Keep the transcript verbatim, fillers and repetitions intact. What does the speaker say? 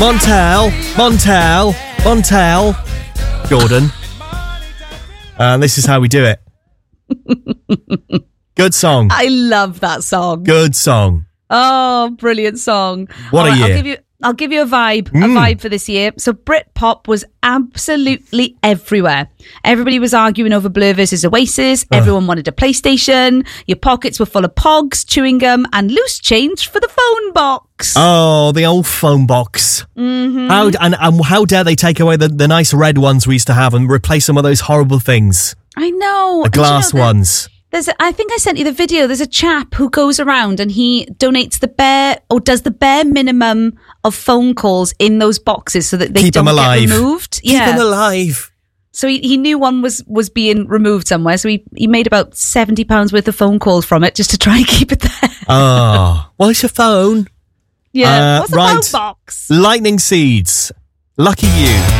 Montel, Montel, Montel, Jordan. And this is how we do it. Good song. I love that song. Good song. Oh, brilliant song. What All a right, year. I'll give you, I'll give you a vibe, Mm. a vibe for this year. So Britpop was absolutely everywhere. Everybody was arguing over Blur versus Oasis. Ugh. Everyone wanted a PlayStation. Your pockets were full of pogs, chewing gum, and loose change for the phone box. Oh, the old phone box. Mm-hmm. How and, and how dare they take away the, the nice red ones we used to have and replace some of those horrible things? I know. The And do you know glass that- ones. There's, a, I think I sent you the video. There's a chap who goes around and he donates the bare or does the bare minimum of phone calls in those boxes so that they Keep don't them alive. get removed. Keep yeah. them alive. So he, he knew one was, was being removed somewhere. So he, he made about seventy pounds worth of phone calls from it just to try and keep it there. Oh, what's your phone? Yeah. Uh, What's the right. phone box? Lightning Seeds. Lucky you.